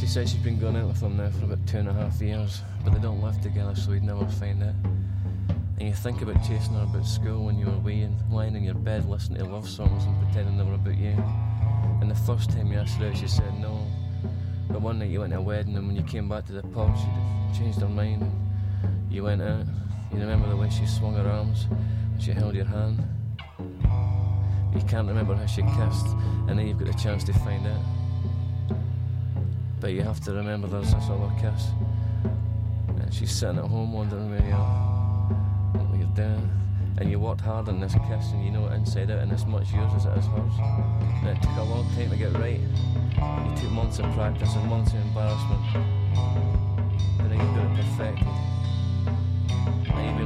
said she's been going out with him now for about 2.5 years, but they don't live together, so he'd never find out. And you think about chasing her about school when you were wee and lying in your bed listening to love songs and pretending they were about you. And the first time you asked her out, she said no. But one night you went to a wedding, and when you came back to the pub, she'd changed her mind. And you went out. You remember the way she swung her arms and she held your hand. You can't remember how she kissed, and now you've got the chance to find out. But you have to remember there's this other kiss. And she's sitting at home wondering where you are, what you're doing. And you worked hard on this kiss, and you know it inside out, and it's much yours as it is hers. And it took a long time to get right. You took months of practice and months of embarrassment. But now you've got it perfected. Now you've been